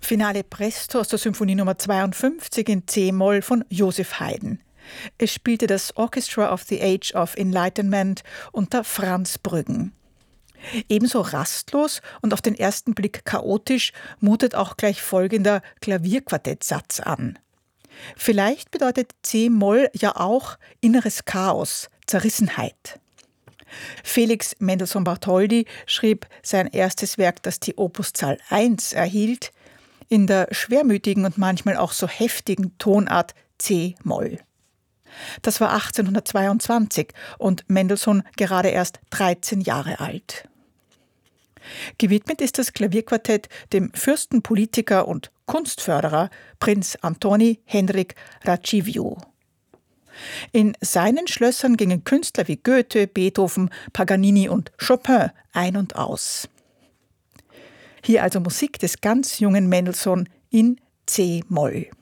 Finale Presto aus der Symphonie Nummer 52 in C-Moll von Joseph Haydn. Es spielte das Orchestra of the Age of Enlightenment unter Franz Brüggen. Ebenso rastlos und auf den ersten Blick chaotisch mutet auch gleich folgender Klavierquartettsatz an. Vielleicht bedeutet C-Moll ja auch inneres Chaos, Zerrissenheit. Felix Mendelssohn Bartholdy schrieb sein erstes Werk, das die Opuszahl 1 erhielt, in der schwermütigen und manchmal auch so heftigen Tonart C-Moll. Das war 1822 und Mendelssohn gerade erst 13 Jahre alt. Gewidmet ist das Klavierquartett dem Fürstenpolitiker und Kunstförderer Prinz Antoni Henryk Radziwiłł. In seinen Schlössern gingen Künstler wie Goethe, Beethoven, Paganini und Chopin ein und aus. Hier also Musik des ganz jungen Mendelssohn in C-Moll.